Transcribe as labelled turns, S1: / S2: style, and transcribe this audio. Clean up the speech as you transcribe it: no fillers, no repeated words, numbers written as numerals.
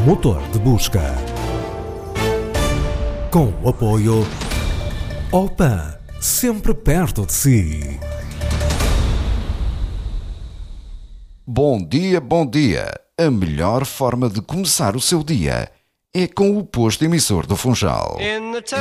S1: motor de busca. Com o apoio Opan, sempre perto de si.
S2: Bom dia, bom dia. A melhor forma de começar o seu dia é com o posto emissor do Funchal.